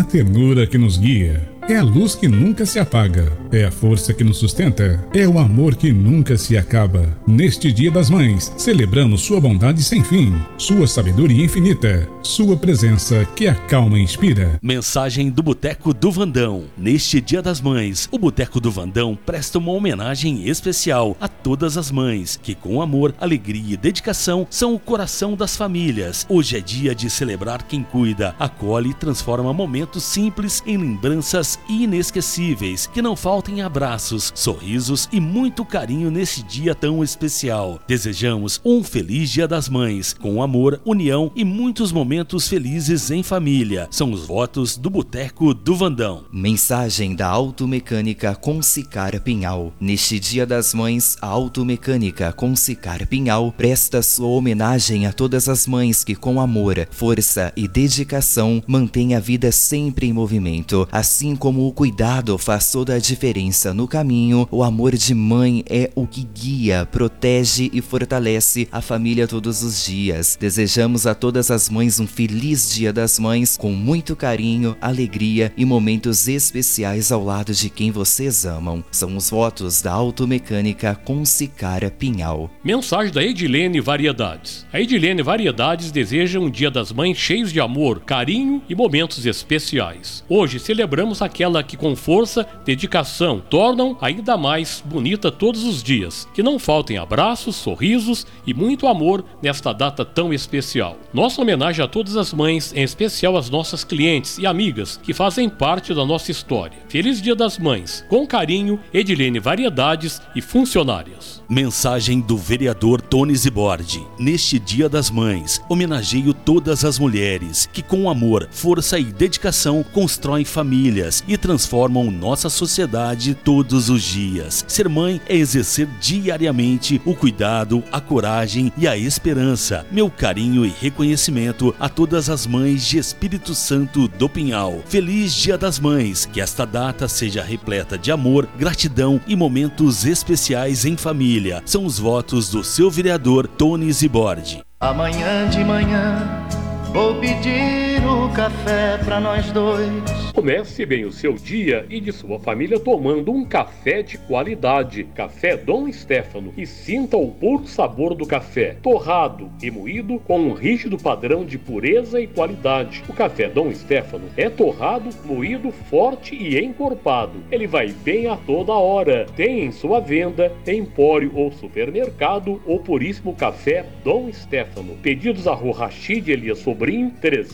ternura que nos guia, é a luz que nunca se apaga, é a força que nos sustenta, é o amor que nunca se acaba. Neste Dia das Mães, celebramos sua bondade sem fim, sua sabedoria infinita, sua presença que acalma e inspira. Mensagem do Boteco do Vandão. Neste Dia das Mães, o Boteco do Vandão presta uma homenagem especial a todas as mães, que com amor, alegria e dedicação são o coração das famílias. Hoje é dia de celebrar quem cuida, acolhe e transforma momentos simples em lembranças inesquecíveis. Que não faltem abraços, sorrisos e muito carinho nesse dia tão especial. Desejamos um feliz Dia das Mães, com amor, união e muitos momentos felizes em família. São os votos do Boteco do Vandão. Mensagem da Automecânica Consicar Pinhal. Neste Dia das Mães, a Automecânica Consicar Pinhal presta sua homenagem a todas as mães que com amor, força e dedicação mantêm a vida sempre em movimento. Assim como o cuidado faz toda a diferença no caminho, o amor de mãe é o que guia, protege e fortalece a família todos os dias. Desejamos a todas as mães um feliz Dia das Mães, com muito carinho, alegria e momentos especiais ao lado de quem vocês amam. São os votos da Automecânica Consicar Pinhal. Mensagem da Edilene Variedades. A Edilene Variedades deseja um Dia das Mães cheios de amor, carinho e momentos especiais. Hoje celebramos aquela que com força, dedicação, tornam ainda mais bonita todos os dias. Que não faltem abraços, sorrisos e muito amor nesta data tão especial. Nossa homenagem a todas as mães, em especial às nossas clientes e amigas que fazem parte da nossa história. Feliz Dia das Mães. Com carinho, Edilene Variedades e funcionárias. Mensagem do vereador Tony Zibordi. Neste Dia das Mães, homenageio todas as mulheres que com amor, força e dedicação constroem famílias e transformam nossa sociedade todos os dias. Ser mãe é exercer diariamente o cuidado, a coragem e a esperança. Meu carinho e reconhecimento a todas as mães de Espírito Santo do Pinhal. Feliz Dia das Mães. Que esta data seja repleta de amor, gratidão e momentos especiais em família. São os votos do seu vereador Tony Zibordi. Amanhã de manhã vou pedir o café pra nós dois. Comece bem o seu dia e de sua família tomando um café de qualidade. Café Dom Stefano. E sinta o puro sabor do café. Torrado e moído com um rígido padrão de pureza e qualidade. O café Dom Stefano é torrado, moído, forte e encorpado. Ele vai bem a toda hora. Tem em sua venda, empório ou supermercado, o puríssimo café Dom Stefano. Pedidos a Rua Rachid Elias Sobrinho,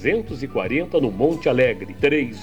340 no Monte Alegre,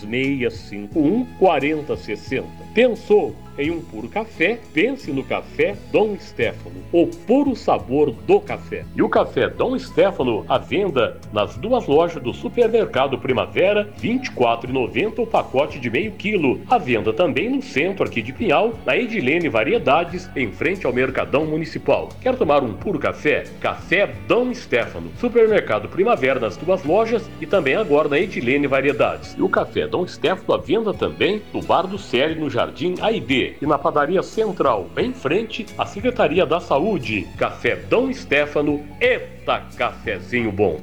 3651 4060. Pensou em um puro café? Pense no café Dom Stefano, o puro sabor do café. E o café Dom Stefano à venda nas duas lojas do Supermercado Primavera, R$ 24,90 o pacote de meio quilo. À venda também no centro aqui de Pinhal, na Edilene Variedades, em frente ao Mercadão Municipal. Quer tomar um puro café? Café Dom Stefano, Supermercado Primavera nas duas lojas e também agora na Edilene Variedades. E o café Dom Stefano à venda também no Bar do Célio, no Jardim AID. E na Padaria Central, em frente à Secretaria da Saúde. Café Dom Stefano, eita cafezinho bom!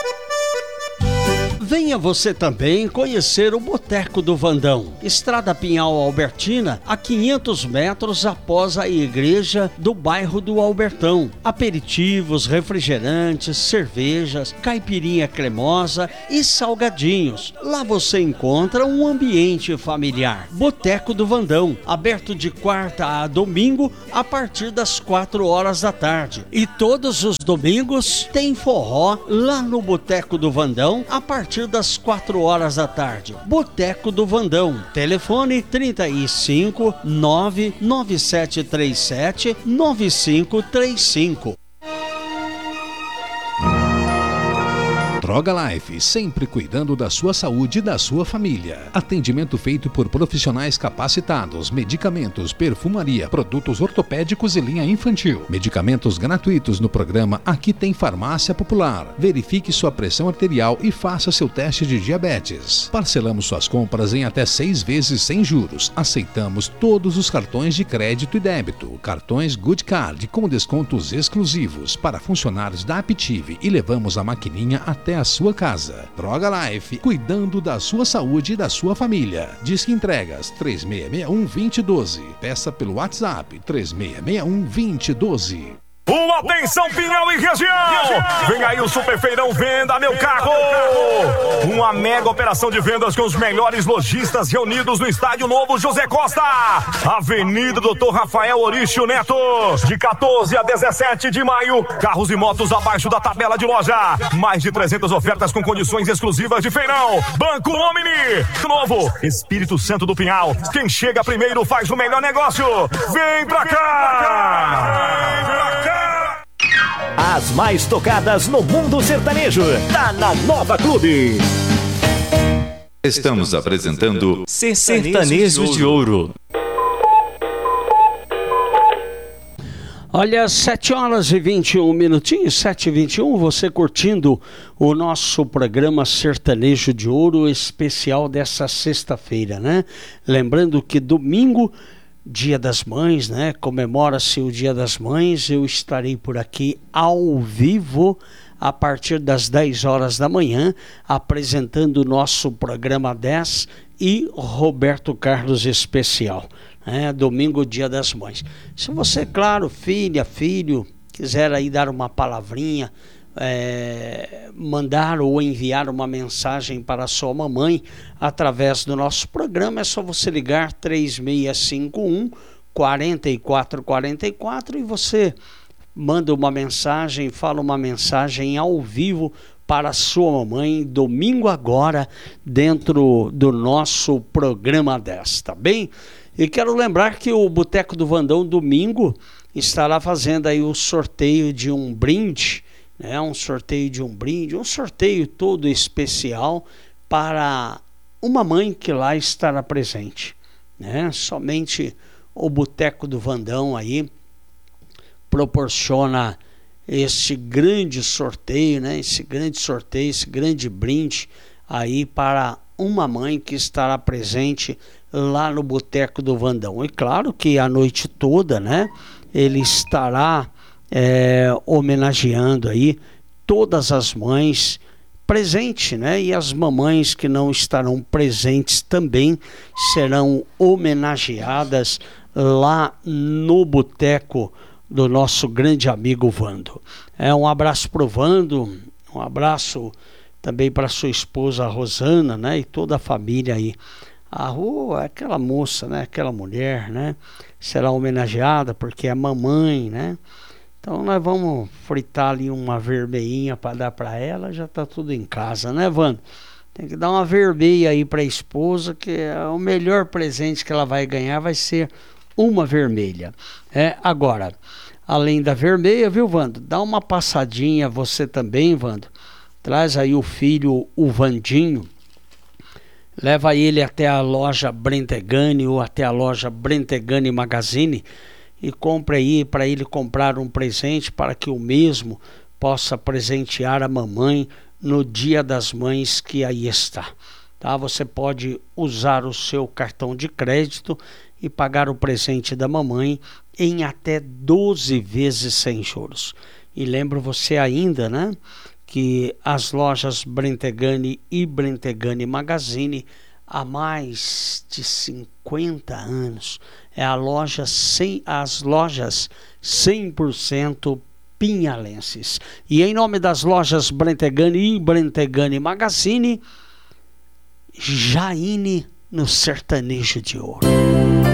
Venha você também conhecer o Boteco do Vandão, Estrada Pinhal Albertina, a 500 metros após a igreja do bairro do Albertão. Aperitivos, refrigerantes, cervejas, caipirinha cremosa e salgadinhos. Lá você encontra um ambiente familiar. Boteco do Vandão, aberto de quarta a domingo a partir das 4 horas da tarde. E todos os domingos tem forró lá no Boteco do Vandão a partir das 4 horas da tarde. Boteco do Vandão. Telefone 35 99737 9535. Droga Life, sempre cuidando da sua saúde e da sua família. Atendimento feito por profissionais capacitados, medicamentos, perfumaria, produtos ortopédicos e linha infantil. Medicamentos gratuitos no programa Aqui Tem Farmácia Popular. Verifique sua pressão arterial e faça seu teste de diabetes. Parcelamos suas compras em até 6 vezes sem juros. Aceitamos todos os cartões de crédito e débito. Cartões Good Card com descontos exclusivos para funcionários da Aptiv e levamos a maquininha até a sua casa. Droga Life, cuidando da sua saúde e da sua família. Disque entregas 3661-2012. Peça pelo WhatsApp 3661-2012. Atenção, Pinhal e região! Vem aí o Super Feirão Venda Meu Carro! Uma mega operação de vendas com os melhores lojistas reunidos no Estádio Novo José Costa, Avenida Dr. Rafael Orício Neto, de 14 a 17 de maio. Carros e motos abaixo da tabela de loja. Mais de 300 ofertas com condições exclusivas de feirão. Banco Omni, novo Espírito Santo do Pinhal. Quem chega primeiro faz o melhor negócio. Vem pra cá! Vem pra cá! As mais tocadas no mundo sertanejo, tá na Nova Clube. Estamos apresentando Sertanejo de Ouro. Olha, 7h21, 7h21, você curtindo o nosso programa Sertanejo de Ouro especial dessa sexta-feira, né? Lembrando que domingo, Dia das Mães, né? Comemora-se o Dia das Mães. Eu estarei por aqui ao vivo a partir das 10 horas da manhã, apresentando o nosso programa 10 e Roberto Carlos especial. Domingo, Dia das Mães. Se você, claro, filha, filho, quiser aí dar uma palavrinha, mandar ou enviar uma mensagem para a sua mamãe através do nosso programa, é só você ligar 3651-4444 e você manda uma mensagem, fala uma mensagem ao vivo para a sua mamãe, domingo agora, dentro do nosso programa 10, tá bem? E quero lembrar que o Boteco do Vandão, domingo, estará fazendo aí o sorteio de um brinde, um sorteio todo especial para uma mãe que lá estará presente, né? Somente o Boteco do Vandão aí proporciona esse grande sorteio, né? Esse grande brinde aí para uma mãe que estará presente lá no Boteco do Vandão. E claro que a noite toda, né? Ele estará homenageando aí todas as mães presentes, né? E as mamães que não estarão presentes também serão homenageadas lá no Boteco do nosso grande amigo Vando. Um abraço pro Vando, um abraço também para sua esposa Rosana, né? E toda a família aí. A rua, aquela moça, né? Aquela mulher, né? Será homenageada porque é mamãe, né? Então nós vamos fritar ali uma vermelhinha para dar para ela, já tá tudo em casa, né, Vando? Tem que dar uma vermelha aí para a esposa, que é o melhor presente que ela vai ganhar, vai ser uma vermelha. Agora, além da vermelha, viu, Vando? Dá uma passadinha você também, Vando. Traz aí o filho, o Vandinho. Leva ele até a loja Brentegani ou até a loja Brentegani Magazine e compre aí para ele comprar um presente para que o mesmo possa presentear a mamãe no Dia das Mães que aí está. Tá? Você pode usar o seu cartão de crédito e pagar o presente da mamãe em até 12 vezes sem juros. E lembro você ainda, né, que as lojas Brentegani e Brentegani Magazine há mais de 50 anos as lojas 100% pinhalenses. E em nome das lojas Brentegani e Brentegani Magazine, Jaine no Sertanejo de Ouro.